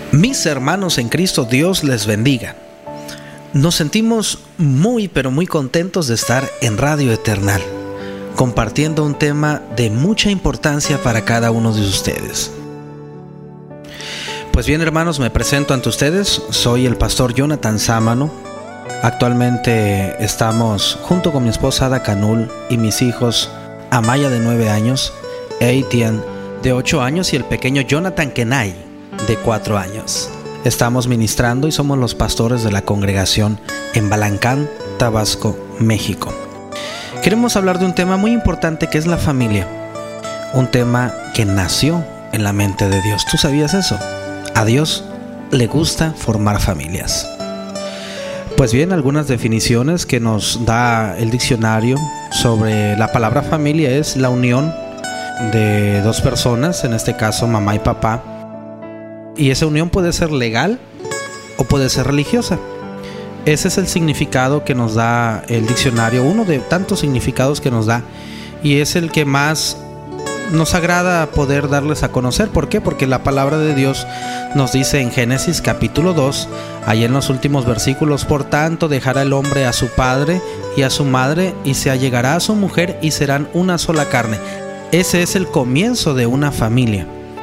Mis hermanos en Cristo, Dios les bendiga. Nos sentimos muy contentos de estar en Radio Eternal, compartiendo un tema de mucha importancia para cada uno de ustedes. Pues bien, hermanos, me presento ante ustedes. Soy el pastor Jonathan Sámano. Actualmente estamos junto con mi esposa Ada Canul y mis hijos Amaya de 9 años, Eitian de 8 años y el pequeño Jonathan Kenai de 4 años. Estamos ministrando y somos los pastores de la congregación en Balancán, Tabasco, México. Queremos hablar de un tema muy importante que es la familia. Un tema que nació en la mente de Dios. ¿Tú sabías eso? A Dios le gusta formar familias. Pues bien, algunas definiciones que nos da el diccionario sobre la palabra familia es la unión de dos personas, en este caso mamá y papá. Y esa unión puede ser legal o puede ser religiosa. Ese es el significado que nos da el diccionario, uno de tantos significados que nos da, y es el que más nos agrada poder darles a conocer. ¿Por qué? Porque la palabra de Dios nos dice en Génesis capítulo 2, ahí en los últimos versículos: por tanto dejará el hombre a su padre y a su madre y se allegará a su mujer y serán una sola carne. Ese es el comienzo de una familia.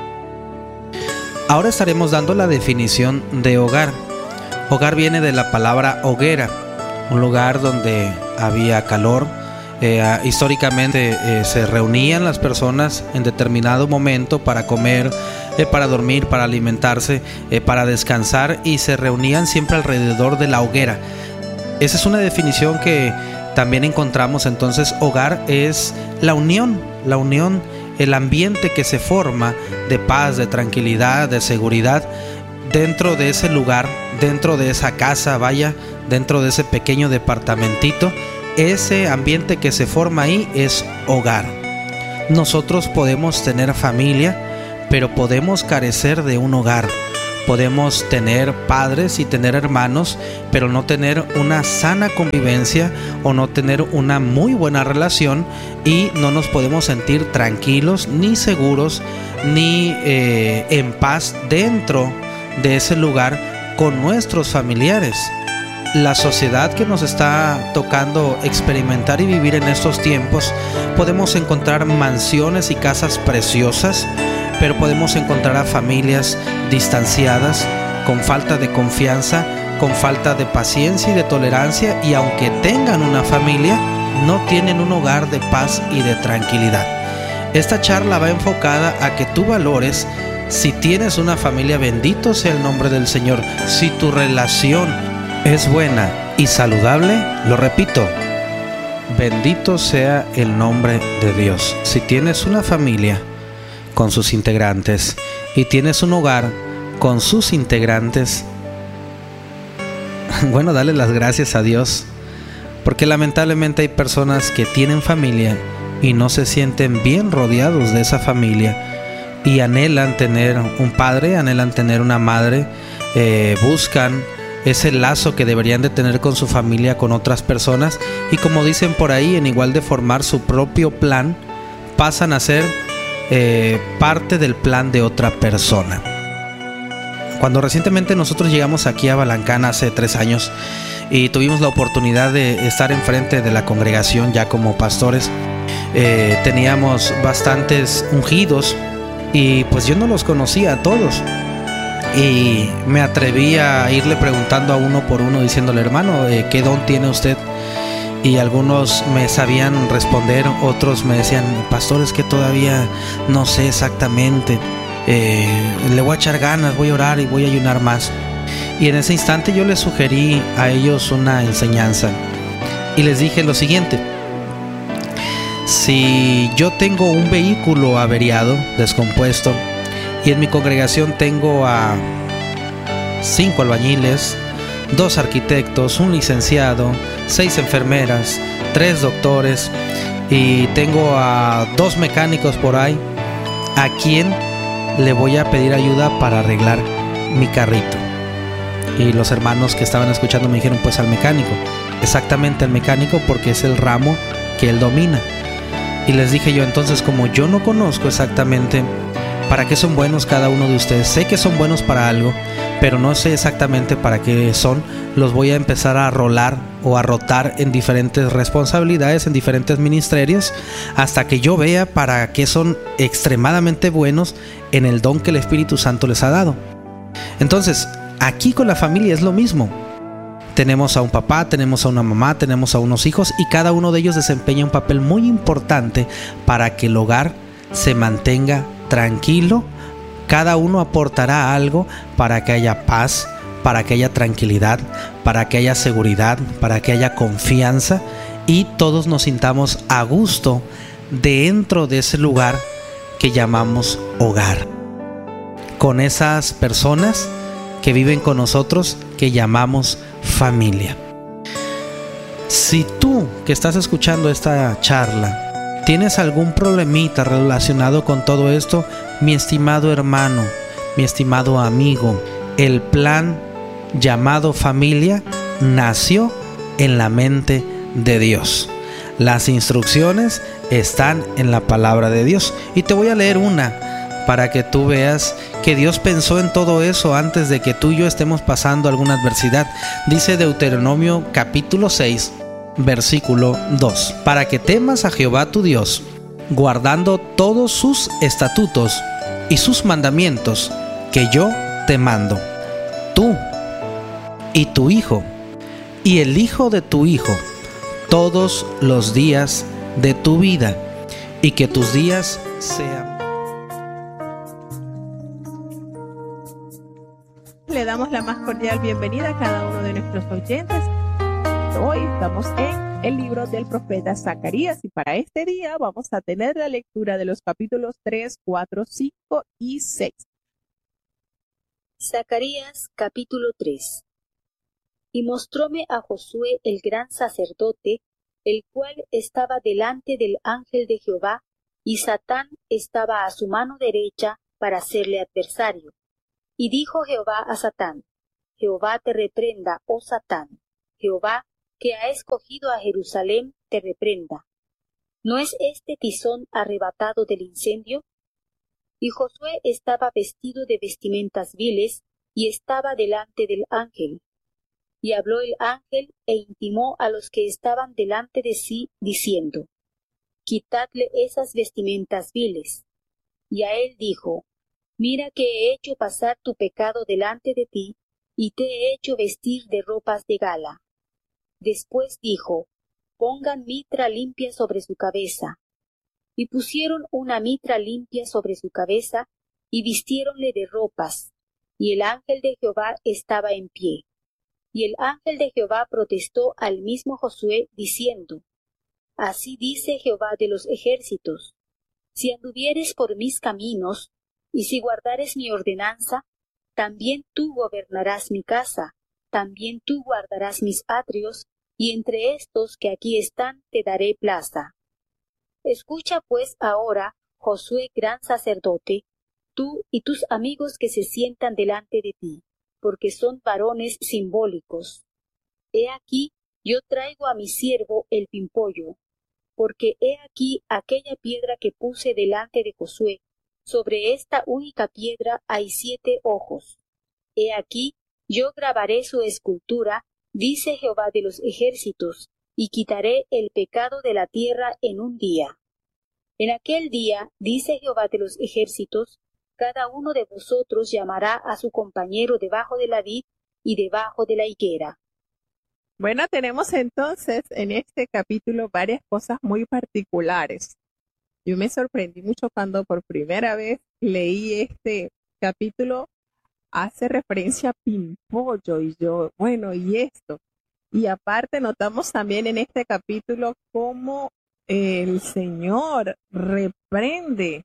Ahora estaremos dando la definición de hogar. Hogar viene de la palabra hoguera, un lugar donde había calor. Históricamente se reunían las personas en determinado momento para comer, para dormir, para alimentarse, para descansar, y se reunían siempre alrededor de la hoguera. Esa es una definición que también encontramos. Entonces, hogar es la unión, el ambiente que se forma de paz, de tranquilidad, de seguridad dentro de ese lugar, dentro de esa casa, dentro de ese pequeño departamentito. Ese ambiente que se forma ahí es hogar. Nosotros podemos tener familia, pero podemos carecer de un hogar. Podemos tener padres y tener hermanos, pero no tener una sana convivencia o no tener una muy buena relación, y no nos podemos sentir tranquilos, ni seguros, ni en paz dentro de ese lugar con nuestros familiares. La sociedad que nos está tocando experimentar y vivir en estos tiempos, podemos encontrar mansiones y casas preciosas, pero podemos encontrar a familias distanciadas, con falta de confianza, con falta de paciencia y de tolerancia, y aunque tengan una familia, no tienen un hogar de paz y de tranquilidad. Esta charla va enfocada a que tú valores si tienes una familia. Bendito sea el nombre del Señor. Si tu relación es buena y saludable, lo repito, bendito sea el nombre de Dios. Si tienes una familia con sus integrantes y tienes un hogar con sus integrantes, bueno, dale las gracias a Dios, porque lamentablemente hay personas que tienen familia y no se sienten bien rodeados de esa familia, y anhelan tener un padre, anhelan tener una madre, buscan ese lazo que deberían de tener con su familia, con otras personas, y como dicen por ahí, en igual de formar su propio plan, pasan a ser parte del plan de otra persona. Cuando recientemente nosotros llegamos aquí a Balancán hace 3 años y tuvimos la oportunidad de estar enfrente de la congregación ya como pastores, teníamos bastantes ungidos, y pues yo no los conocía a todos, y me atreví a irle preguntando a uno por uno, diciéndole: hermano, ¿qué don tiene usted? Y algunos me sabían responder, otros me decían: pastor, es que todavía no sé exactamente, le voy a echar ganas, voy a orar y voy a ayunar más. Y en ese instante yo les sugerí a ellos una enseñanza y les dije lo siguiente: si yo tengo un vehículo averiado, descompuesto, y en mi congregación tengo a 5 albañiles, 2 arquitectos, un licenciado, 6 enfermeras, 3 doctores, y tengo a 2 mecánicos por ahí, ¿a quién le voy a pedir ayuda para arreglar mi carrito? Y los hermanos que estaban escuchando me dijeron: pues al mecánico. Exactamente, al mecánico, porque es el ramo que él domina. Y les dije yo: entonces, como yo no conozco exactamente ¿Para qué son buenos cada uno de ustedes? Sé que son buenos para algo, pero no sé exactamente para qué son. Los voy a empezar a rolar o a rotar en diferentes responsabilidades, en diferentes ministerios, hasta que yo vea para qué son extremadamente buenos en el don que el Espíritu Santo les ha dado. Entonces, aquí con la familia es lo mismo. Tenemos a un papá, tenemos a una mamá, tenemos a unos hijos, y cada uno de ellos desempeña un papel muy importante para que el hogar se mantenga tranquilo. Cada uno aportará algo para que haya paz, para que haya tranquilidad, para que haya seguridad, para que haya confianza, y todos nos sintamos a gusto dentro de ese lugar que llamamos hogar, con esas personas que viven con nosotros, que llamamos familia. Si tú que estás escuchando esta charla tienes algún problemita relacionado con todo esto, mi estimado hermano, mi estimado amigo, el plan llamado familia nació en la mente de Dios. Las instrucciones están en la palabra de Dios, y te voy a leer una para que tú veas que Dios pensó en todo eso antes de que tú y yo estemos pasando alguna adversidad. Dice Deuteronomio capítulo 6, versículo 2: para que temas a Jehová tu Dios, guardando todos sus estatutos y sus mandamientos que yo te mando, tú y tu hijo y el hijo de tu hijo, todos los días de tu vida, y que tus días sean. Le damos la más cordial bienvenida a cada uno de nuestros oyentes. Hoy estamos en el libro del profeta Zacarías, y para este día vamos a tener la lectura de los capítulos 3, 4, 5 y 6. Zacarías capítulo 3. Y mostróme a Josué el gran sacerdote, el cual estaba delante del ángel de Jehová, y Satán estaba a su mano derecha para serle adversario. Y dijo Jehová a Satán: Jehová te reprenda, oh Satán. Jehová, que ha escogido a Jerusalén, te reprenda. ¿No es este tizón arrebatado del incendio? Y Josué estaba vestido de vestimentas viles, y estaba delante del ángel. Y habló el ángel, e intimó a los que estaban delante de sí, diciendo: Quitadle esas vestimentas viles. Y a él dijo: Mira que he hecho pasar tu pecado delante de ti, y te he hecho vestir de ropas de gala. Después dijo: Pongan mitra limpia sobre su cabeza. Y pusieron una mitra limpia sobre su cabeza, y vistiéronle de ropas. Y el ángel de Jehová estaba en pie. Y el ángel de Jehová protestó al mismo Josué, diciendo: Así dice Jehová de los ejércitos: Si anduvieres por mis caminos, y si guardares mi ordenanza, también tú gobernarás mi casa, también tú guardarás mis atrios, y entre estos que aquí están te daré plaza. Escucha pues ahora, Josué gran sacerdote, tú y tus amigos que se sientan delante de ti, porque son varones simbólicos. He aquí, yo traigo a mi siervo el pimpollo, porque he aquí aquella piedra que puse delante de Josué. Sobre esta única piedra hay 7 ojos. He aquí, yo grabaré su escultura, dice Jehová de los ejércitos, y quitaré el pecado de la tierra en un día. En aquel día, dice Jehová de los ejércitos, cada uno de vosotros llamará a su compañero debajo de la vid y debajo de la higuera. Bueno, tenemos entonces en este capítulo varias cosas muy particulares. Yo me sorprendí mucho cuando por primera vez leí este capítulo. Hace referencia a pimpollo, y yo, bueno, ¿y esto? Y aparte notamos también en este capítulo cómo el Señor reprende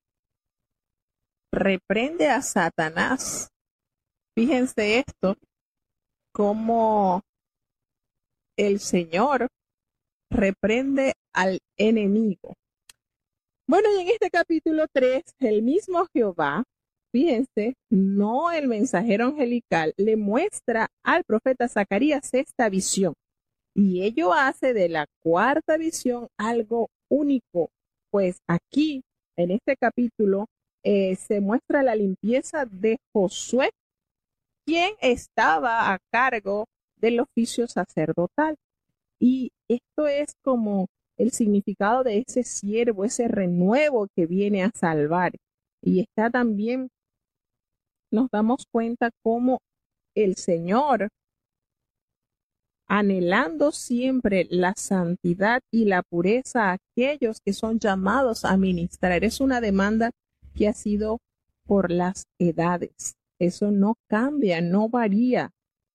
a Satanás. Fíjense esto, cómo el Señor reprende al enemigo. Bueno, y en este capítulo 3, el mismo Jehová, fíjense, no el mensajero angelical, le muestra al profeta Zacarías esta visión. Y ello hace de la cuarta visión algo único, pues aquí, en este capítulo, se muestra la limpieza de Josué, quien estaba a cargo del oficio sacerdotal. Y esto es como el significado de ese siervo, ese renuevo que viene a salvar. Y está también, nos damos cuenta cómo el Señor, anhelando siempre la santidad y la pureza a aquellos que son llamados a ministrar. Es una demanda que ha sido por las edades. Eso no cambia, no varía.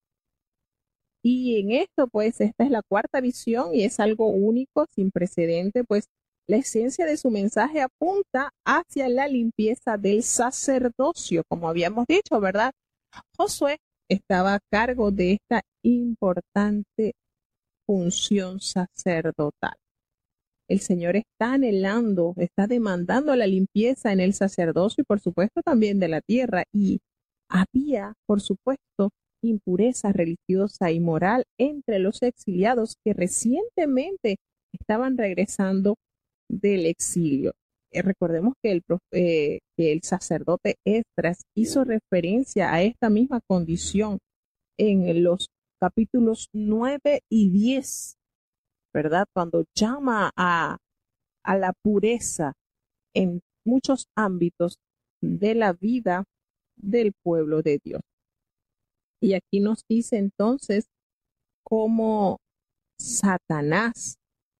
Y en esto, pues, esta es la cuarta visión y es algo único, sin precedente, pues la esencia de su mensaje apunta hacia la limpieza del sacerdocio, como habíamos dicho, ¿verdad? Josué estaba a cargo de esta importante función sacerdotal. El Señor está anhelando, está demandando la limpieza en el sacerdocio y por supuesto también de la tierra. Y había, por supuesto, impureza religiosa y moral entre los exiliados que recientemente estaban regresando del exilio. Recordemos que el sacerdote Esdras hizo referencia a esta misma condición en los capítulos 9 y 10, ¿verdad? Cuando llama a la pureza en muchos ámbitos de la vida del pueblo de Dios. Y aquí nos dice entonces cómo Satanás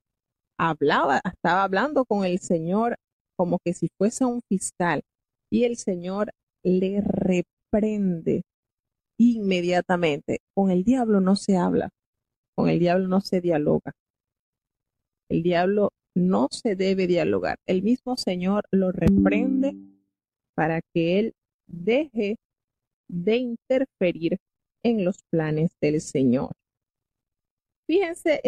estaba hablando con el Señor como que si fuese un fiscal, y el Señor le reprende inmediatamente. Con el diablo no se habla, con el diablo no se dialoga. El diablo no se debe dialogar. El mismo Señor lo reprende para que él deje de interferir en los planes del Señor. Fíjense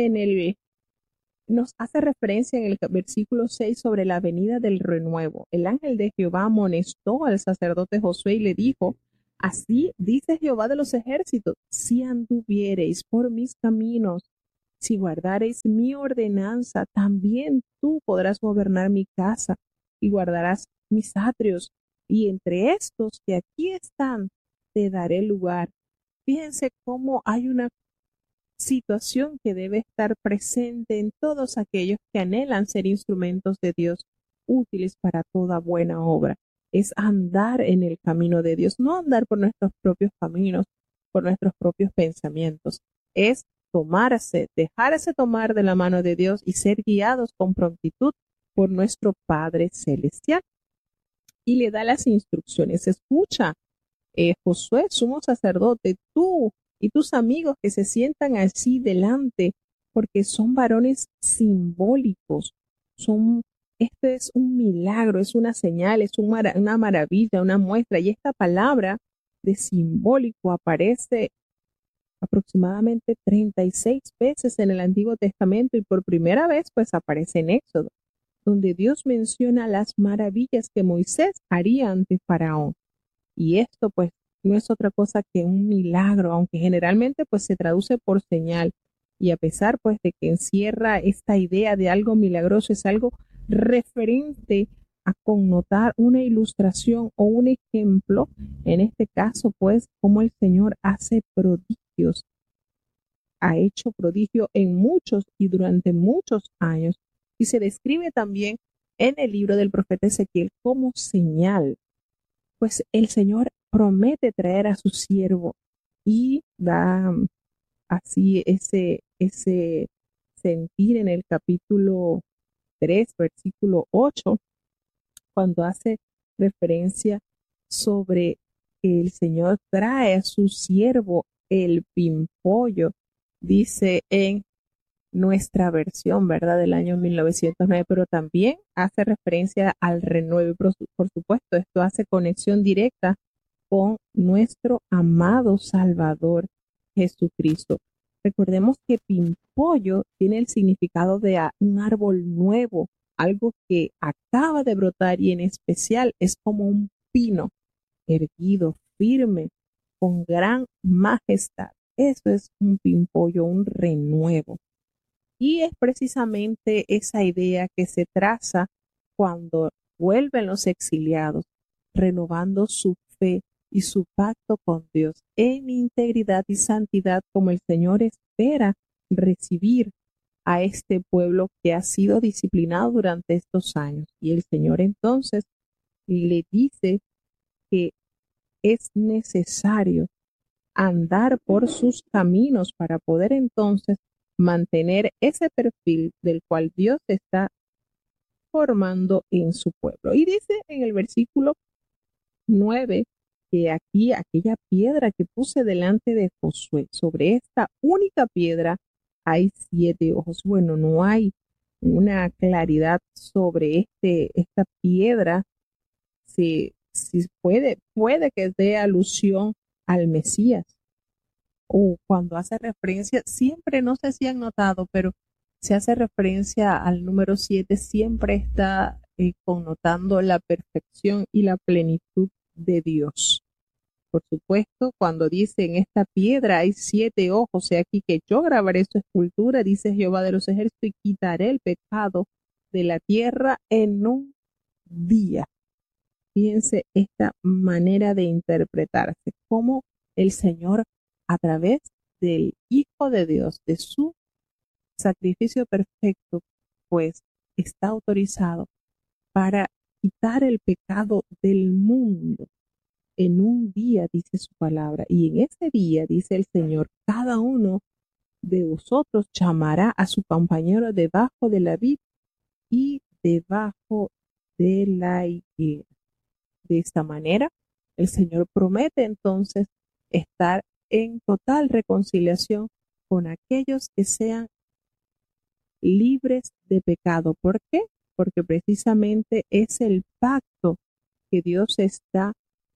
nos hace referencia en el versículo 6 sobre la venida del renuevo. El ángel de Jehová amonestó al sacerdote Josué y le dijo: así dice Jehová de los ejércitos, si anduviereis por mis caminos, si guardareis mi ordenanza, también tú podrás gobernar mi casa y guardarás mis atrios, y entre estos que aquí están te daré lugar. Fíjense cómo hay una situación que debe estar presente en todos aquellos que anhelan ser instrumentos de Dios, útiles para toda buena obra. Es andar en el camino de Dios, no andar por nuestros propios caminos, por nuestros propios pensamientos. Es dejarse tomar de la mano de Dios y ser guiados con prontitud por nuestro Padre Celestial. Y le da las instrucciones. Escucha, Josué, sumo sacerdote, tú y tus amigos que se sientan así delante, porque son varones simbólicos. Esto es un milagro, es una señal, es una maravilla, una muestra. Y esta palabra de simbólico aparece aproximadamente 36 veces en el Antiguo Testamento y por primera vez pues aparece en Éxodo, donde Dios menciona las maravillas que Moisés haría ante Faraón. Y esto pues no es otra cosa que un milagro, aunque generalmente pues se traduce por señal. Y a pesar pues de que encierra esta idea de algo milagroso, es algo referente a connotar una ilustración o un ejemplo, en este caso pues como el Señor hace prodigios, ha hecho prodigio en muchos y durante muchos años, y se describe también en el libro del profeta Ezequiel como señal. Pues el Señor promete traer a su siervo y da así ese sentir en el capítulo 3, versículo 8, cuando hace referencia sobre que el Señor trae a su siervo el pimpollo, dice en nuestra versión, ¿verdad?, del año 1909, pero también hace referencia al renuevo. Por supuesto, esto hace conexión directa con nuestro amado Salvador Jesucristo. Recordemos que pimpollo tiene el significado de un árbol nuevo, algo que acaba de brotar, y en especial es como un pino erguido, firme, con gran majestad. Eso es un pimpollo, un renuevo. Y es precisamente esa idea que se traza cuando vuelven los exiliados. renovando su fe y su pacto con Dios en integridad y santidad, como el Señor espera recibir a este pueblo que ha sido disciplinado durante estos años. Y el Señor entonces le dice que es necesario andar por sus caminos para poder entonces mantener ese perfil del cual Dios está formando en su pueblo. Y dice en el versículo 9 que aquí aquella piedra que puse delante de Josué, sobre esta única piedra hay 7 ojos. Bueno, no hay una claridad sobre esta piedra, si puede que dé alusión al Mesías, o cuando hace referencia, siempre, no sé si han notado, pero se hace referencia al número 7, siempre está connotando la perfección y la plenitud de Dios. Por supuesto, cuando dice en esta piedra hay 7 ojos, he aquí que yo grabaré su escultura, dice Jehová de los ejércitos, y quitaré el pecado de la tierra en un día. Fíjense esta manera de interpretarse, cómo el Señor, a través del Hijo de Dios, de su sacrificio perfecto, pues está autorizado para quitar el pecado del mundo en un día, dice su palabra. Y en ese día, dice el Señor, cada uno de vosotros llamará a su compañero debajo de la vid y debajo de la higuera. De esta manera, el Señor promete entonces estar en total reconciliación con aquellos que sean libres de pecado. ¿Por qué? Porque precisamente es el pacto que Dios está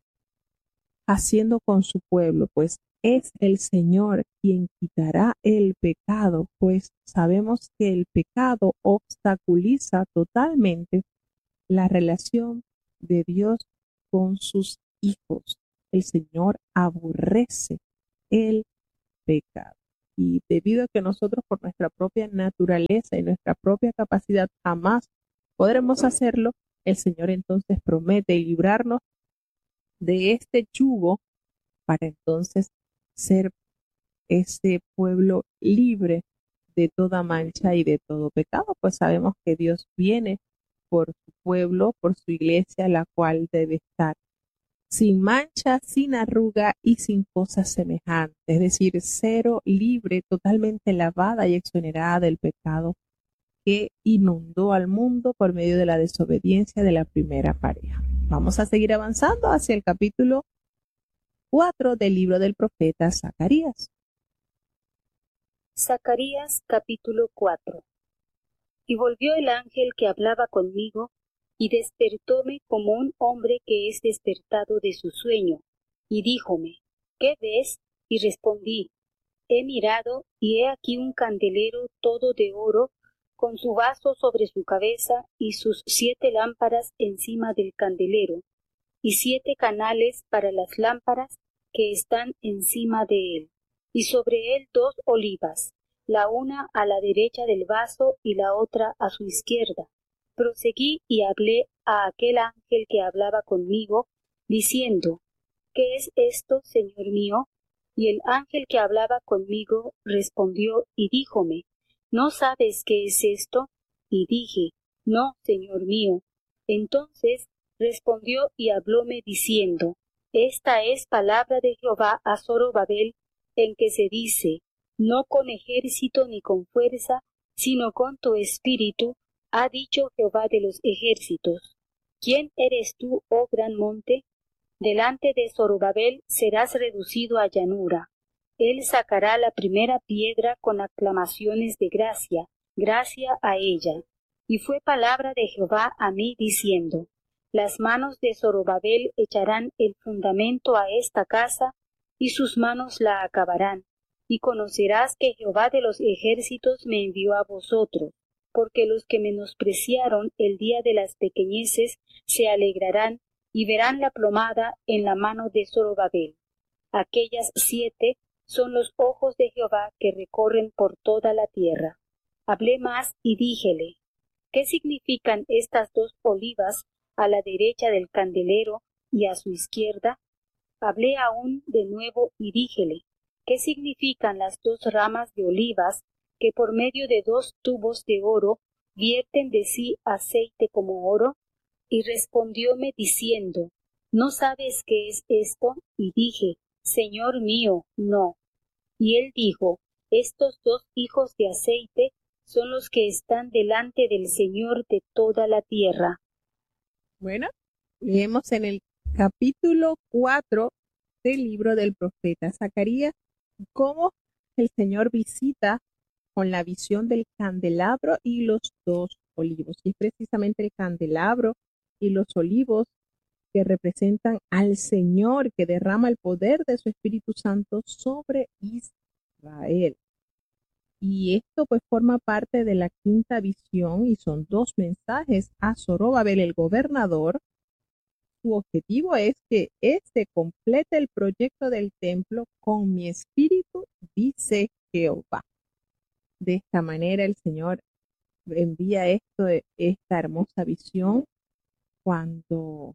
haciendo con su pueblo, pues es el Señor quien quitará el pecado, pues sabemos que el pecado obstaculiza totalmente la relación de Dios con sus hijos. El Señor aborrece el pecado. Y debido a que nosotros por nuestra propia naturaleza y nuestra propia capacidad jamás podremos hacerlo, el Señor entonces promete librarnos de este yugo para entonces ser ese pueblo libre de toda mancha y de todo pecado, pues sabemos que Dios viene por su pueblo, por su iglesia, la cual debe estar sin mancha, sin arruga y sin cosas semejantes, es decir, cero, libre, totalmente lavada y exonerada del pecado que inundó al mundo por medio de la desobediencia de la primera pareja. Vamos a seguir avanzando hacia el capítulo 4 del libro del profeta Zacarías. Zacarías capítulo 4. Y volvió el ángel que hablaba conmigo, y despertóme como un hombre que es despertado de su sueño, y díjome, ¿qué ves? Y respondí, he mirado, y he aquí un candelero todo de oro, con su vaso sobre su cabeza, y sus 7 lámparas encima del candelero, y 7 canales para las lámparas que están encima de él, y sobre él 2 olivas, la una a la derecha del vaso y la otra a su izquierda. Proseguí y hablé a aquel ángel que hablaba conmigo, diciendo, ¿qué es esto, Señor mío? Y el ángel que hablaba conmigo respondió y díjome, ¿no sabes qué es esto? Y dije, no, Señor mío. Entonces respondió y hablóme diciendo, esta es palabra de Jehová a Zorobabel, en que se dice, no con ejército ni con fuerza, sino con tu espíritu, ha dicho Jehová de los ejércitos. ¿Quién eres tú, oh gran monte? Delante de Zorobabel serás reducido a llanura. Él sacará la primera piedra con aclamaciones de gracia, gracia a ella. Y fue palabra de Jehová a mí diciendo, las manos de Zorobabel echarán el fundamento a esta casa, y sus manos la acabarán. Y conocerás que Jehová de los ejércitos me envió a vosotros, porque los que menospreciaron el día de las pequeñeces se alegrarán, y verán la plomada en la mano de Zorobabel. Aquellas 7 son los ojos de Jehová que recorren por toda la tierra. Hablé más y díjele, ¿qué significan estas 2 olivas a la derecha del candelero y a su izquierda, hablé aún de nuevo y díjele, ¿qué significan las dos ramas de olivas que por medio de dos tubos de oro vierten de sí aceite como oro? Y respondióme diciendo, ¿no sabes qué es esto? Y dije, Señor mío, no. Y él dijo, estos dos hijos de aceite son los que están delante del Señor de toda la tierra. Bueno, leemos en el capítulo 4 del libro del profeta Zacarías cómo el Señor visita con la visión del candelabro y los dos olivos. Y es precisamente el candelabro y los olivos que representan al Señor que derrama el poder de su Espíritu Santo sobre Israel. Y esto pues forma parte de la quinta visión y son dos mensajes a Zorobabel, el gobernador. Su objetivo es que éste complete el proyecto del templo con mi espíritu, dice Jehová. De esta manera el Señor envía esta hermosa visión cuando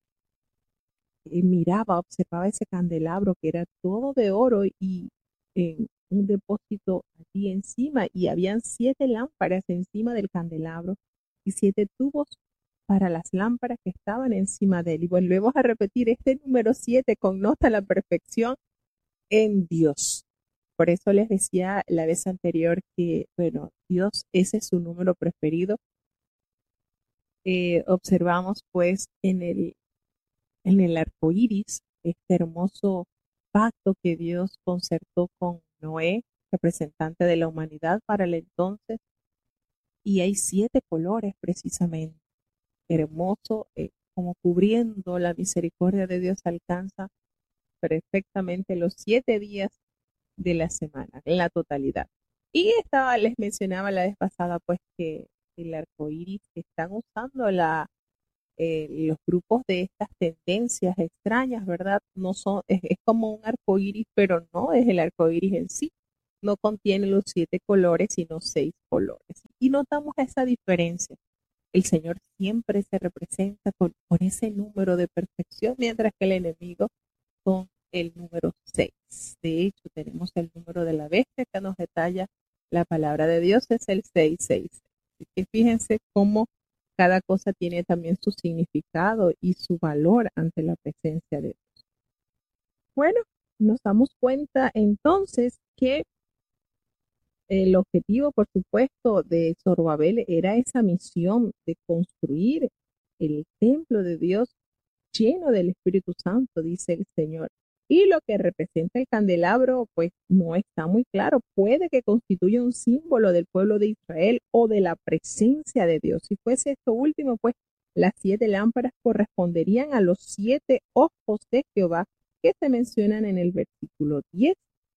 observaba ese candelabro que era todo de oro y en un depósito allí encima y habían 7 lámparas encima del candelabro y 7 tubos para las lámparas que estaban encima de él. Y volvemos a repetir, este número 7 connota la perfección en Dios. Por eso les decía la vez anterior que, bueno, Dios, ese es su número preferido. Observamos pues en el arco iris este hermoso pacto que Dios concertó con Noé, representante de la humanidad para el entonces, y hay 7 colores precisamente. Hermoso, como cubriendo la misericordia de Dios alcanza perfectamente los 7 días de la semana, en la totalidad. Y les mencionaba la vez pasada, pues, que el arco iris que están usando los grupos de estas tendencias extrañas, ¿verdad? No son, es como un arco iris, pero no es el arco iris en sí. No contiene los 7 colores, sino 6 colores. Y notamos esa diferencia. El Señor siempre se representa con ese número de perfección, mientras que el enemigo con el número 6. De hecho, tenemos el número de la bestia que nos detalla la palabra de Dios, es el 666. Así que fíjense cómo cada cosa tiene también su significado y su valor ante la presencia de Dios. Bueno, nos damos cuenta entonces que el objetivo, por supuesto, de Zorobabel era esa misión de construir el templo de Dios lleno del Espíritu Santo, dice el Señor. Y lo que representa el candelabro, pues no está muy claro. Puede que constituya un símbolo del pueblo de Israel o de la presencia de Dios. Si fuese esto último, pues las 7 lámparas corresponderían a los 7 ojos de Jehová que se mencionan en el versículo 10.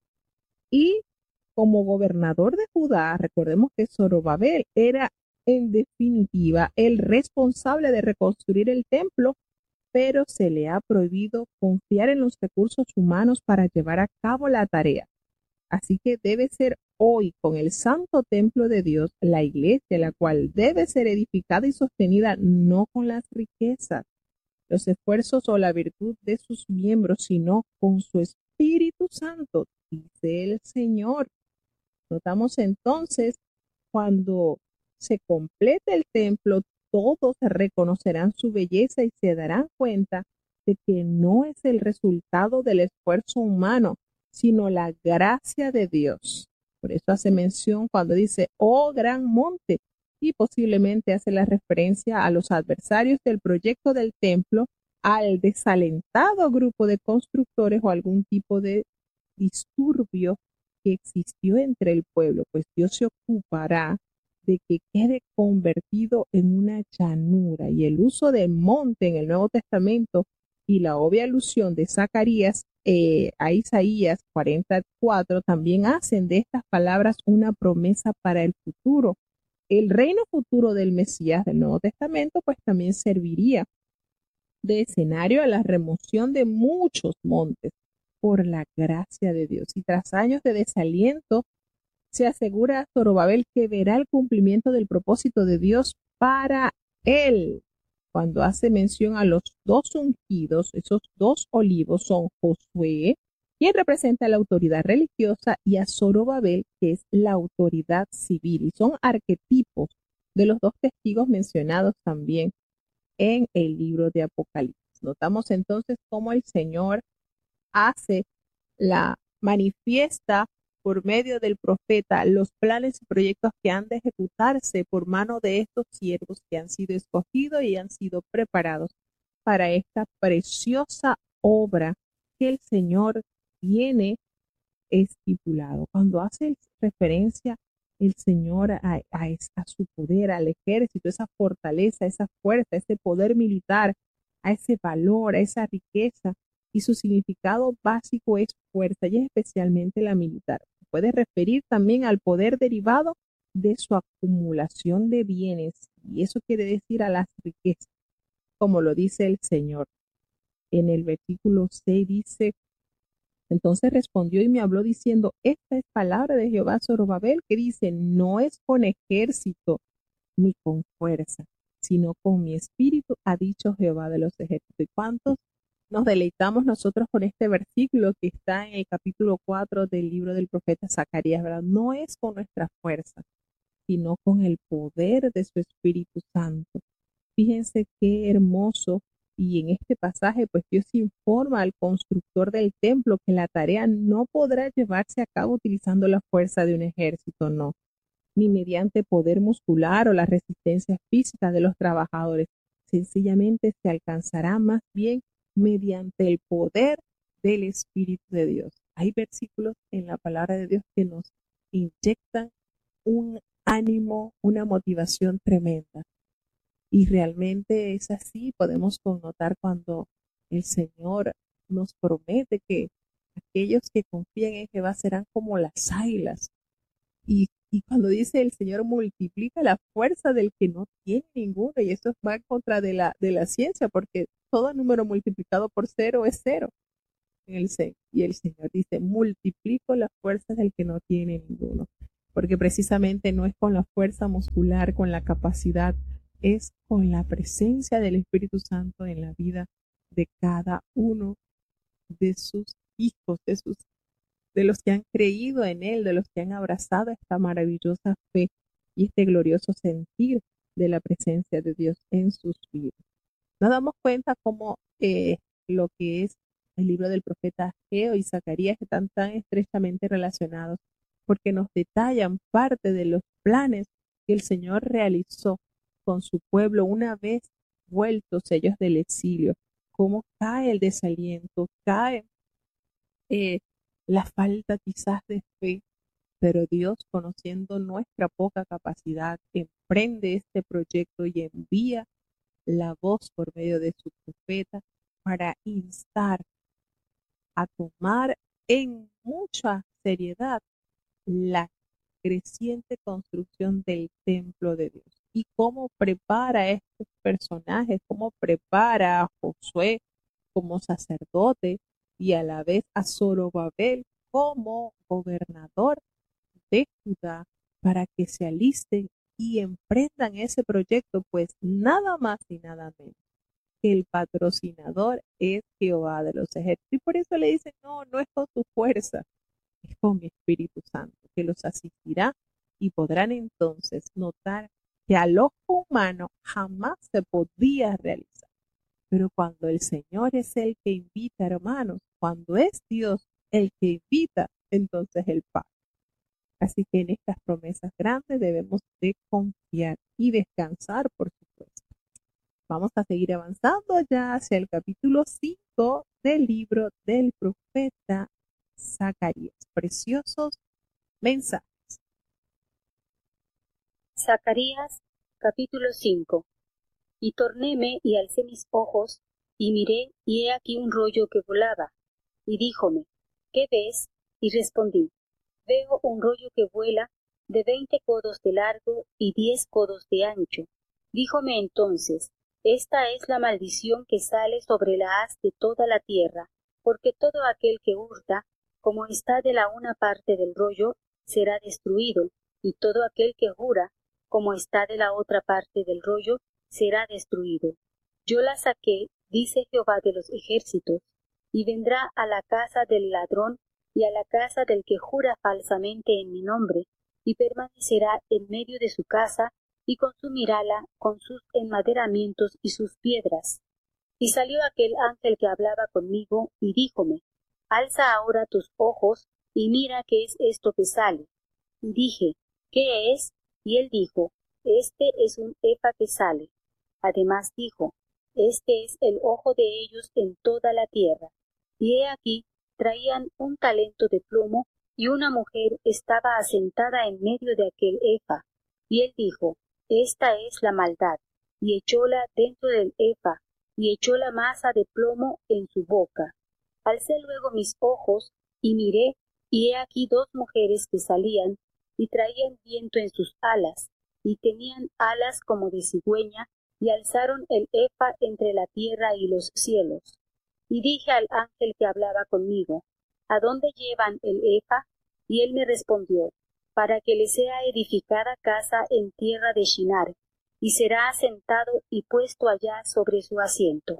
Y como gobernador de Judá, recordemos que Zorobabel era en definitiva el responsable de reconstruir el templo, pero se le ha prohibido confiar en los recursos humanos para llevar a cabo la tarea. Así que debe ser hoy con el santo templo de Dios, la iglesia, la cual debe ser edificada y sostenida no con las riquezas, los esfuerzos o la virtud de sus miembros, sino con su Espíritu Santo, dice el Señor. Notamos entonces, cuando se complete el templo, todos reconocerán su belleza y se darán cuenta de que no es el resultado del esfuerzo humano, sino la gracia de Dios. Por eso hace mención cuando dice, oh gran monte, y posiblemente hace la referencia a los adversarios del proyecto del templo, al desalentado grupo de constructores o algún tipo de disturbio que existió entre el pueblo, pues Dios se ocupará de que quede convertido en una llanura. Y el uso de monte en el Nuevo Testamento y la obvia alusión de Zacarías a Isaías 44 también hacen de estas palabras una promesa para el futuro. El reino futuro del Mesías del Nuevo Testamento pues también serviría de escenario a la remoción de muchos montes por la gracia de Dios. Y tras años de desaliento, se asegura a Zorobabel que verá el cumplimiento del propósito de Dios para él. cuando hace mención a los dos ungidos, esos dos olivos son Josué, quien representa la autoridad religiosa, y a Zorobabel, que es la autoridad civil. Y son arquetipos de los dos testigos mencionados también en el libro de Apocalipsis. Notamos entonces cómo el Señor manifiesta por medio del profeta los planes y proyectos que han de ejecutarse por mano de estos siervos que han sido escogidos y han sido preparados para esta preciosa obra que el Señor tiene estipulado. Cuando hace referencia el Señor a su poder, al ejército, esa fortaleza, esa fuerza, ese poder militar, a ese valor, a esa riqueza, y su significado básico es fuerza, y especialmente la militar. Puede referir también al poder derivado de su acumulación de bienes, y eso quiere decir a las riquezas, como lo dice el Señor. En el versículo 6 dice: entonces respondió y me habló diciendo: esta es palabra de Jehová Zorobabel, que dice: no es con ejército ni con fuerza, sino con mi espíritu, ha dicho Jehová de los ejércitos. ¿Y cuántos nos deleitamos nosotros con este versículo que está en el capítulo 4 del libro del profeta Zacarías, ¿verdad? No es con nuestra fuerza, sino con el poder de su Espíritu Santo. Fíjense qué hermoso. Y en este pasaje, pues Dios informa al constructor del templo que la tarea no podrá llevarse a cabo utilizando la fuerza de un ejército, no, ni mediante poder muscular o la resistencia física de los trabajadores. Sencillamente se alcanzará más bien mediante el poder del Espíritu de Dios. Hay versículos en la palabra de Dios que nos inyectan un ánimo, una motivación tremenda. Y realmente es así. Podemos connotar cuando el Señor nos promete que aquellos que confían en Jehová serán como las águilas. Y cuando dice el Señor multiplica la fuerza del que no tiene ninguno, y eso va en contra de la ciencia, porque todo número multiplicado por cero es cero. Y el Señor dice: multiplico la fuerza del que no tiene ninguno, porque precisamente no es con la fuerza muscular, con la capacidad, es con la presencia del Espíritu Santo en la vida de cada uno de sus hijos, de los que han creído en Él, de los que han abrazado esta maravillosa fe y este glorioso sentir de la presencia de Dios en sus vidas. Nos damos cuenta cómo lo que es el libro del profeta Ageo y Zacarías están tan estrechamente relacionados, porque nos detallan parte de los planes que el Señor realizó con su pueblo una vez vueltos ellos del exilio, cómo cae el desaliento, cae la falta quizás de fe, pero Dios, conociendo nuestra poca capacidad, emprende este proyecto y envía la voz por medio de su profeta para instar a tomar en mucha seriedad la creciente construcción del templo de Dios. Y cómo prepara a estos personajes, cómo prepara a Josué como sacerdote y a la vez a Zorobabel como gobernador de Judá, para que se alisten y emprendan ese proyecto, pues nada más y nada menos que el patrocinador es Jehová de los ejércitos. Y por eso le dicen: no, no es con tu fuerza, es con mi Espíritu Santo, que los asistirá, y podrán entonces notar que al ojo humano jamás se podía realizar. Pero cuando el Señor es el que invita, hermanos, cuando es Dios el que invita, entonces Él paga. Así que en estas promesas grandes debemos de confiar y descansar, por supuesto. Vamos a seguir avanzando ya hacia el capítulo 5 del libro del profeta Zacarías. Preciosos mensajes. Zacarías, capítulo 5. Y tornéme y alcé mis ojos, y miré, y he aquí un rollo que volaba. Y díjome: ¿qué ves? Y respondí: veo un rollo que vuela de 20 codos de largo y 10 codos de ancho. Díjome entonces: esta es la maldición que sale sobre la haz de toda la tierra, porque todo aquel que hurta, como está de la una parte del rollo, será destruido, y todo aquel que jura, como está de la otra parte del rollo, será destruido. Yo la saqué, dice Jehová de los ejércitos, y vendrá a la casa del ladrón y a la casa del que jura falsamente en mi nombre, y permanecerá en medio de su casa, y consumirála con sus enmaderamientos y sus piedras. Y salió aquel ángel que hablaba conmigo, y díjome, alza ahora tus ojos, y mira qué es esto que sale. Y dije, ¿qué es? Y él dijo, este es un efa que sale. Además dijo, este es el ojo de ellos en toda la tierra. Y he aquí, traían un talento de plomo, y una mujer estaba asentada en medio de aquel efa. Y él dijo, esta es la maldad, y echóla dentro del efa, y echó la masa de plomo en su boca. Alcé luego mis ojos, y miré, y he aquí dos mujeres que salían, y traían viento en sus alas, y tenían alas como de cigüeña, y alzaron el efa entre la tierra y los cielos. Y dije al ángel que hablaba conmigo, ¿a dónde llevan el efa? Y él me respondió, para que le sea edificada casa en tierra de Shinar, y será asentado y puesto allá sobre su asiento.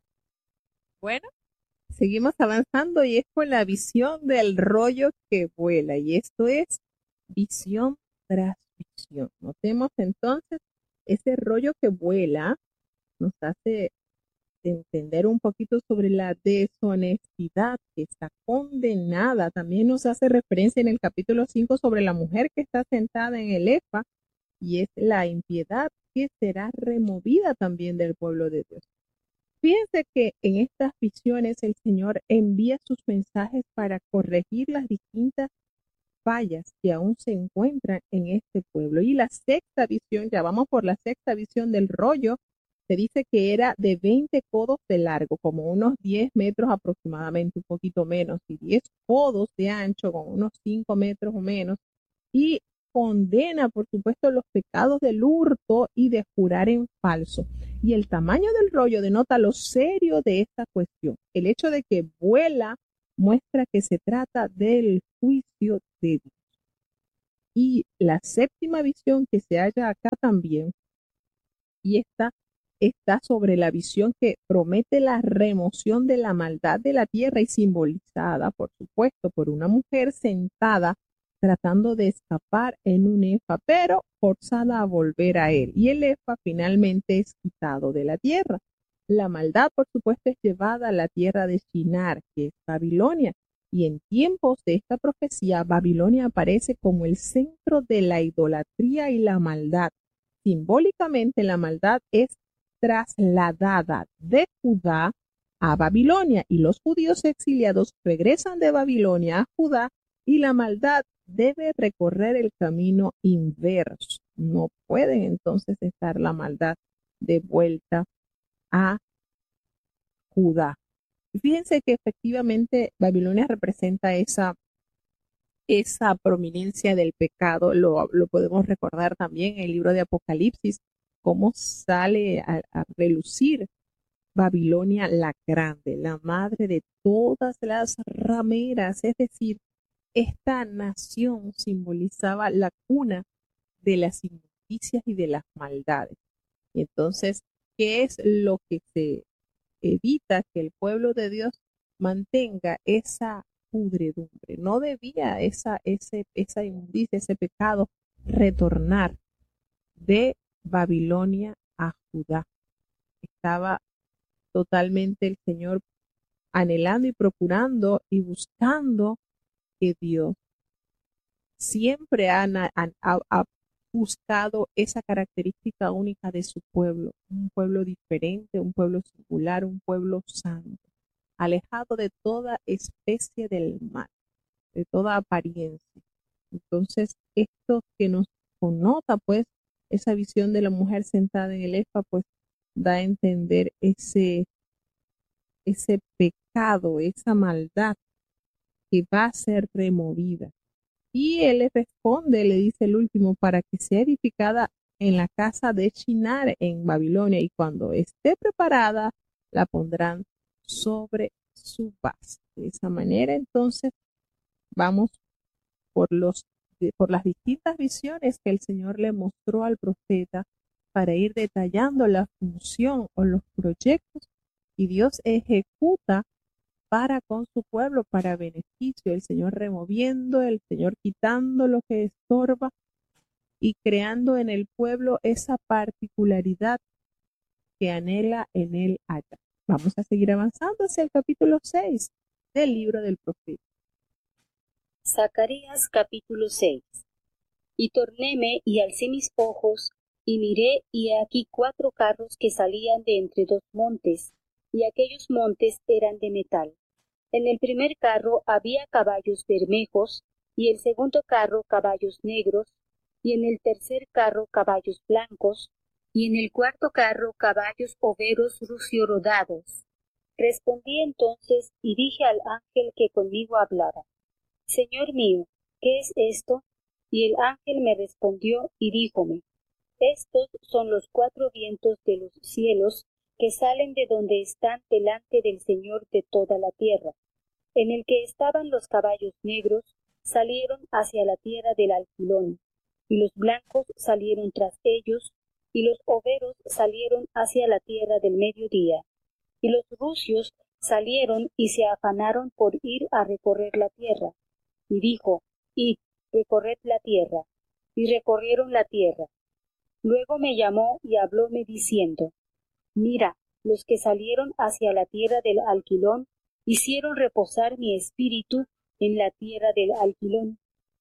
Bueno, seguimos avanzando y es con la visión del rollo que vuela. Y esto es visión tras visión. Notemos entonces, ese rollo que vuela nos hace entender un poquito sobre la deshonestidad que está condenada. También nos hace referencia en el capítulo 5 sobre la mujer que está sentada en el efa, y es la impiedad que será removida también del pueblo de Dios. Fíjense que en estas visiones el Señor envía sus mensajes para corregir las distintas fallas que aún se encuentran en este pueblo. Y la sexta visión, ya vamos por la sexta visión del rollo, se dice que era de 20 codos de largo, como unos 10 metros aproximadamente, un poquito menos, y 10 codos de ancho, con unos 5 metros o menos, y condena, por supuesto, los pecados del hurto y de jurar en falso. Y el tamaño del rollo denota lo serio de esta cuestión. El hecho de que vuela muestra que se trata del juicio de Dios. Y la séptima visión que se halla acá también, y esta está sobre la visión que promete la remoción de la maldad de la tierra y simbolizada, por supuesto, por una mujer sentada tratando de escapar en un efa, pero forzada a volver a él. Y el efa finalmente es quitado de la tierra. La maldad, por supuesto, es llevada a la tierra de Shinar, que es Babilonia. Y en tiempos de esta profecía, Babilonia aparece como el centro de la idolatría y la maldad. Simbólicamente, la maldad es trasladada de Judá a Babilonia, y los judíos exiliados regresan de Babilonia a Judá, y la maldad debe recorrer el camino inverso. No pueden entonces estar la maldad de vuelta a Judá. Y fíjense que efectivamente Babilonia representa esa prominencia del pecado. Lo podemos recordar también en el libro de Apocalipsis, cómo sale a relucir Babilonia la grande, la madre de todas las rameras. Es decir, esta nación simbolizaba la cuna de las injusticias y de las maldades. Entonces, ¿qué es lo que se evita? Que el pueblo de Dios mantenga esa pudredumbre. No debía esa inmundicia, ese pecado, retornar de Babilonia a Judá. Estaba totalmente el Señor anhelando y procurando y buscando que Dios siempre ha buscado esa característica única de su pueblo, un pueblo diferente, un pueblo singular, un pueblo santo, alejado de toda especie del mal, de toda apariencia. Entonces, esto que nos connota, pues, esa visión de la mujer sentada en el efa, pues, da a entender ese pecado, esa maldad que va a ser removida. Y él le responde, le dice el último, para que sea edificada en la casa de Shinar en Babilonia, y cuando esté preparada, la pondrán sobre su base. De esa manera, entonces, vamos por las distintas visiones que el Señor le mostró al profeta para ir detallando la función o los proyectos y Dios ejecuta para con su pueblo, para beneficio, el Señor removiendo, el Señor quitando lo que estorba y creando en el pueblo esa particularidad que anhela en él haya. Vamos a seguir avanzando hacia el capítulo 6 del libro del profeta. Zacarías capítulo 6. Y tornéme y alcé mis ojos, y miré, y he aquí 4 carros que salían de entre 2 montes, y aquellos montes eran de metal. En el primer carro había caballos bermejos, y el segundo carro caballos negros, y en el tercer carro caballos blancos, y en el cuarto carro caballos overos ruciorodados. Respondí entonces y dije al ángel que conmigo hablaba: Señor mío, ¿qué es esto? Y el ángel me respondió y díjome: Estos son los 4 vientos de los cielos que salen de donde están delante del Señor de toda la tierra. En el que estaban los caballos negros, salieron hacia la tierra del Alquilón, y los blancos salieron tras ellos, y los overos salieron hacia la tierra del mediodía, y los rucios salieron y se afanaron por ir a recorrer la tierra. Y dijo: Id, recorred la tierra. Y recorrieron la tierra. Luego me llamó y hablóme diciendo: Mira, los que salieron hacia la tierra del Alquilón hicieron reposar mi espíritu en la tierra del Alquilón.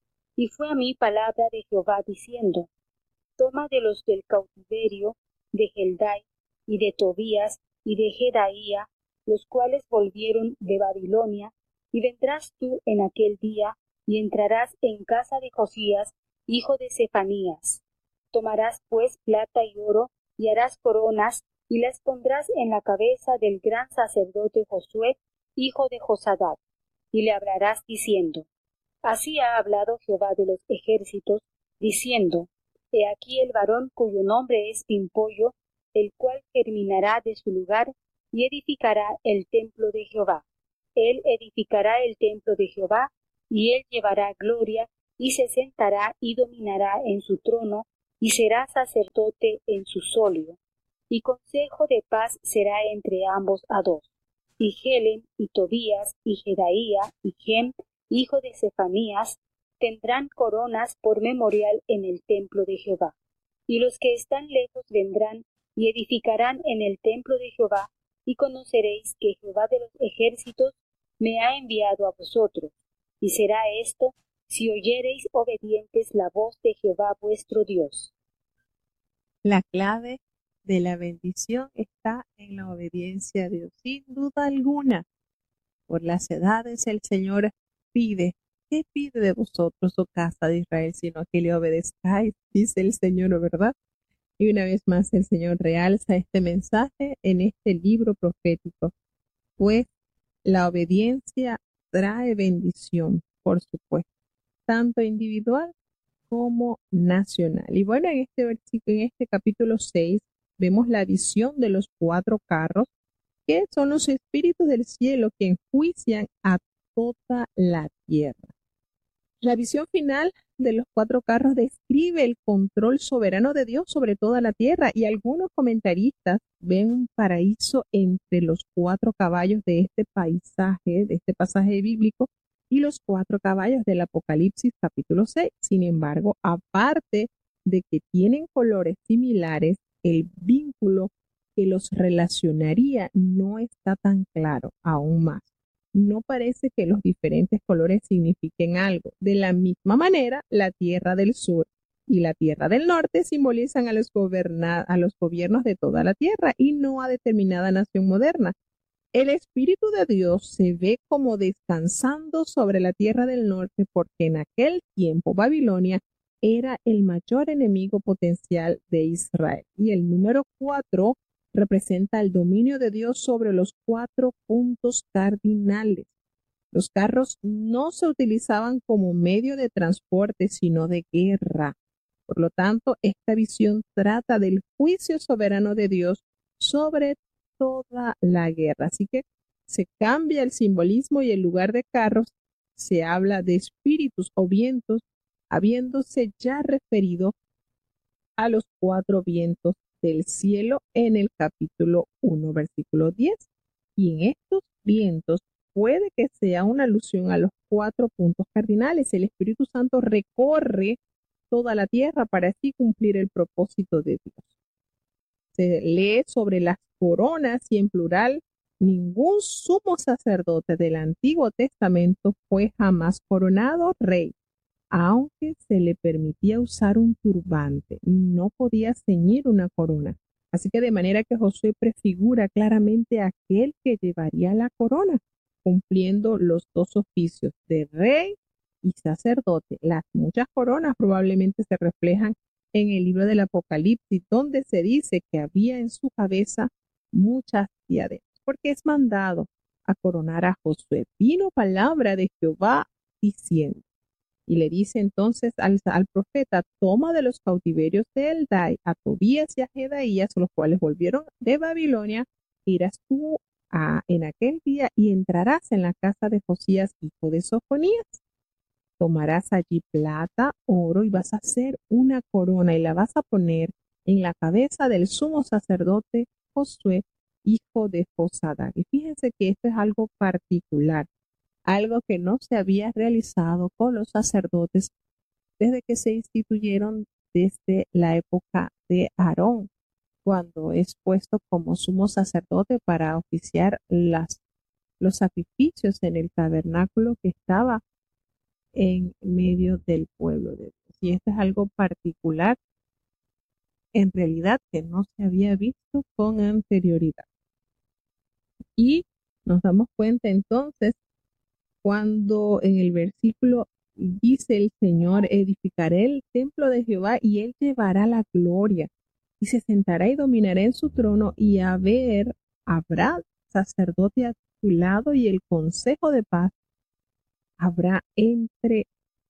Y fue a mí palabra de Jehová diciendo: Toma de los del cautiverio, de Heldai, y de Tobías, y de Jedaía, los cuales volvieron de Babilonia, y vendrás tú en aquel día, y entrarás en casa de Josías, hijo de Sefanías. Tomarás pues plata y oro, y harás coronas, y las pondrás en la cabeza del gran sacerdote Josué, hijo de Josadat, y le hablarás diciendo: Así ha hablado Jehová de los ejércitos, diciendo: He aquí el varón cuyo nombre es Pimpollo, el cual germinará de su lugar, y edificará el templo de Jehová. Él edificará el templo de Jehová, y él llevará gloria, y se sentará y dominará en su trono, y será sacerdote en su solio. Y consejo de paz será entre ambos a 2. Y Helen, y Tobías, y Jedaía, y Gem, hijo de Sefanías, tendrán coronas por memorial en el templo de Jehová. Y los que están lejos vendrán y edificarán en el templo de Jehová, y conoceréis que Jehová de los ejércitos me ha enviado a vosotros. Y será esto, si oyereis obedientes la voz de Jehová vuestro Dios. La clave de la bendición está en la obediencia a Dios, sin duda alguna. Por las edades el Señor pide. ¿Qué pide de vosotros, oh casa de Israel, sino que le obedezcáis? Dice el Señor, ¿verdad? Y una vez más el Señor realza este mensaje en este libro profético, pues la obediencia trae bendición, por supuesto, tanto individual como nacional. Y bueno, en este versículo, en este capítulo 6, vemos la visión de los 4 carros, que son los espíritus del cielo que enjuician a toda la tierra. La visión final de los 4 carros describe el control soberano de Dios sobre toda la tierra, y algunos comentaristas ven un paraíso entre los 4 caballos de este paisaje, de este pasaje bíblico, y los 4 caballos del Apocalipsis capítulo 6. Sin embargo, aparte de que tienen colores similares, el vínculo que los relacionaría no está tan claro aún más. No parece que los diferentes colores signifiquen algo. De la misma manera, la tierra del sur y la tierra del norte simbolizan a los gobiernos de toda la tierra y no a determinada nación moderna. El Espíritu de Dios se ve como descansando sobre la tierra del norte, porque en aquel tiempo Babilonia era el mayor enemigo potencial de Israel. Y el número 4 representa el dominio de Dios sobre los 4 puntos cardinales. Los carros no se utilizaban como medio de transporte, sino de guerra. Por lo tanto, esta visión trata del juicio soberano de Dios sobre toda la guerra. Así que se cambia el simbolismo y en lugar de carros se habla de espíritus o vientos, habiéndose ya referido a los 4 vientos del cielo en el capítulo 1, versículo 10. Y en estos vientos puede que sea una alusión a los 4 puntos cardinales. El Espíritu Santo recorre toda la tierra para así cumplir el propósito de Dios. Se lee sobre las coronas y en plural, ningún sumo sacerdote del Antiguo Testamento fue jamás coronado rey, aunque se le permitía usar un turbante, no podía ceñir una corona. Así que de manera que Josué prefigura claramente a aquel que llevaría la corona, cumpliendo los 2 oficios de rey y sacerdote. Las muchas coronas probablemente se reflejan en el libro del Apocalipsis, donde se dice que había en su cabeza muchas diademas, porque es mandado a coronar a Josué. Vino palabra de Jehová diciendo, y le dice entonces al profeta, toma de los cautiverios de Eldai a Tobías y a Jedaías, los cuales volvieron de Babilonia, irás tú en aquel día y entrarás en la casa de Josías, hijo de Sofonías. Tomarás allí plata, oro y vas a hacer una corona y la vas a poner en la cabeza del sumo sacerdote Josué, hijo de Josadac. Y fíjense que esto es algo particular, algo que no se había realizado con los sacerdotes desde que se instituyeron desde la época de Aarón, cuando es puesto como sumo sacerdote para oficiar los sacrificios en el tabernáculo que estaba en medio del pueblo de Dios. Y esto es algo particular, en realidad, que no se había visto con anterioridad. Y nos damos cuenta entonces cuando en el versículo dice el Señor, edificaré el templo de Jehová y él llevará la gloria y se sentará y dominará en su trono y habrá sacerdote a su lado y el consejo de paz habrá entre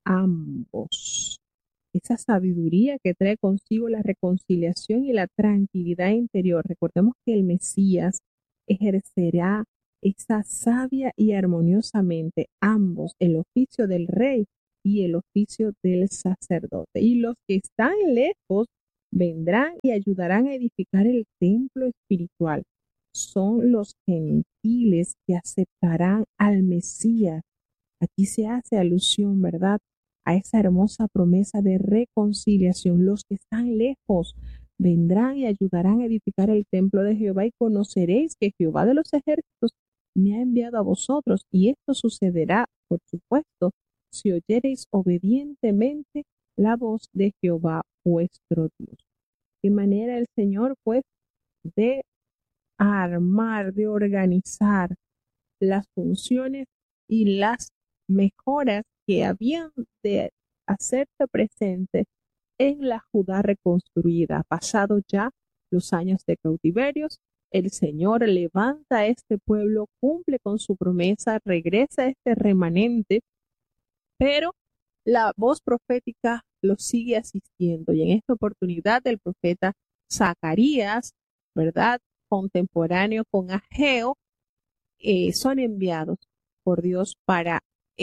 ambos. Esa sabiduría que trae consigo la reconciliación y la tranquilidad interior. Recordemos que el Mesías ejercerá esa sabia y armoniosamente ambos, el oficio del rey y el oficio del sacerdote. Y los que están lejos vendrán y ayudarán a edificar el templo espiritual. Son los gentiles que aceptarán al Mesías. Aquí se hace alusión, ¿verdad?, a esa hermosa promesa de reconciliación. Los que están lejos vendrán y ayudarán a edificar el templo de Jehová y conoceréis que Jehová de los ejércitos me ha enviado a vosotros. Y esto sucederá, por supuesto, si oyereis obedientemente la voz de Jehová vuestro Dios. De manera el Señor, pues, de armar, de organizar las funciones y las mejoras que habían de hacerse presentes en la Judá reconstruida. Pasado ya los años de cautiverios, el Señor levanta a este pueblo, cumple con su promesa, regresa a este remanente, pero la voz profética lo sigue asistiendo. Y en esta oportunidad el profeta Zacarías, ¿verdad?, contemporáneo con Ageo, son enviados por Dios para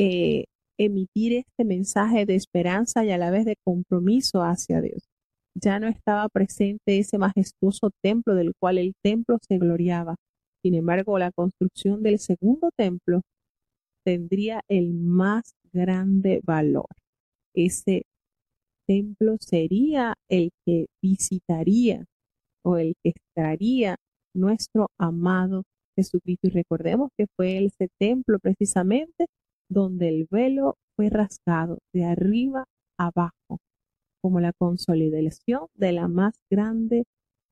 emitir este mensaje de esperanza y a la vez de compromiso hacia Dios. Ya no estaba presente ese majestuoso templo del cual el templo se gloriaba. Sin embargo, la construcción del segundo templo tendría el más grande valor. Ese templo sería el que visitaría o el que estaría nuestro amado Jesucristo. Y recordemos que fue ese templo precisamente donde el velo fue rasgado de arriba abajo, como la consolidación de el más grande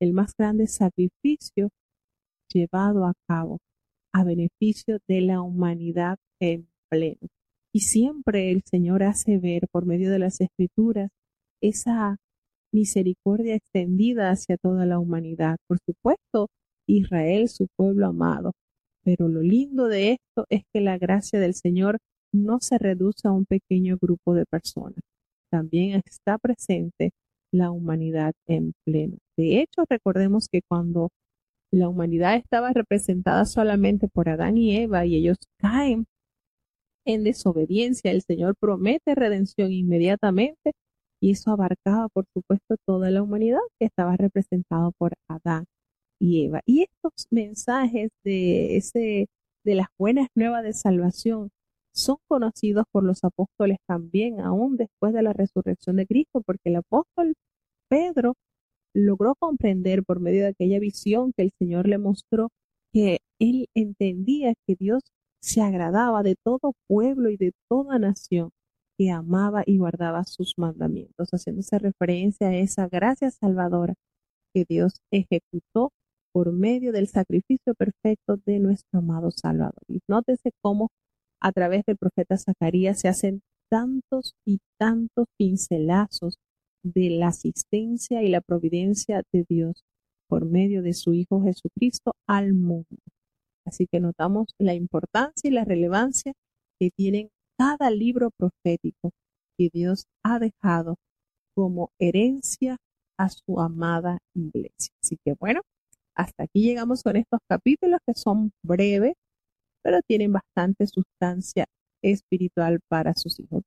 sacrificio llevado a cabo a beneficio de la humanidad en pleno. Y siempre el Señor hace ver por medio de las Escrituras esa misericordia extendida hacia toda la humanidad. Por supuesto, Israel, su pueblo amado. Pero lo lindo de esto es que la gracia del Señor no se reduce a un pequeño grupo de personas. También está presente la humanidad en pleno. De hecho, recordemos que cuando la humanidad estaba representada solamente por Adán y Eva y ellos caen en desobediencia, el Señor promete redención inmediatamente Y eso abarcaba, por supuesto, toda la humanidad que estaba representada por Adán y Eva. Y estos mensajes de las buenas nuevas de salvación son conocidos por los apóstoles también, aún después de la resurrección de Cristo, porque el apóstol Pedro logró comprender por medio de aquella visión que el Señor le mostró que él entendía que Dios se agradaba de todo pueblo y de toda nación que amaba y guardaba sus mandamientos, haciéndose referencia a esa gracia salvadora que Dios ejecutó por medio del sacrificio perfecto de nuestro amado Salvador. Y nótese cómo a través del profeta Zacarías se hacen tantos y tantos pincelazos de la asistencia y la providencia de Dios por medio de su Hijo Jesucristo al mundo. Así que notamos la importancia y la relevancia que tienen cada libro profético que Dios ha dejado como herencia a su amada iglesia. Así que bueno, hasta aquí llegamos con estos capítulos que son breves, pero tienen bastante sustancia espiritual para sus hijos.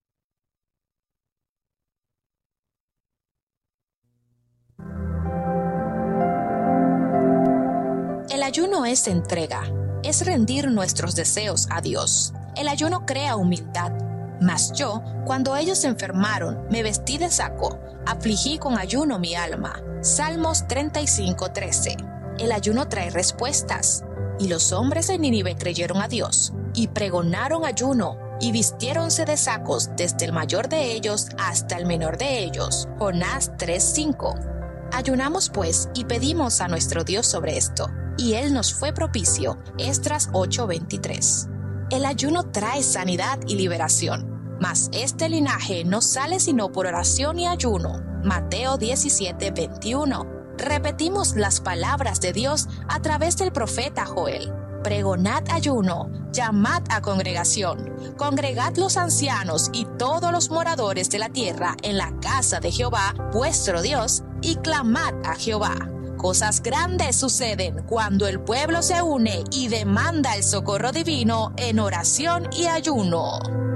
El ayuno es entrega, es rendir nuestros deseos a Dios. El ayuno crea humildad. Mas yo, cuando ellos se enfermaron, me vestí de saco, afligí con ayuno mi alma. Salmos 35:13. El ayuno trae respuestas. Y los hombres de Nínive creyeron a Dios, y pregonaron ayuno, y vistiéronse de sacos desde el mayor de ellos hasta el menor de ellos. Jonás 3:5. Ayunamos pues, y pedimos a nuestro Dios sobre esto, y Él nos fue propicio. Esdras 8:23. El ayuno trae sanidad y liberación, mas este linaje no sale sino por oración y ayuno. Mateo 17:21. Repetimos las palabras de Dios a través del profeta Joel. Pregonad ayuno, llamad a congregación, congregad los ancianos y todos los moradores de la tierra en la casa de Jehová, vuestro Dios, y clamad a Jehová. Cosas grandes suceden cuando el pueblo se une y demanda el socorro divino en oración y ayuno.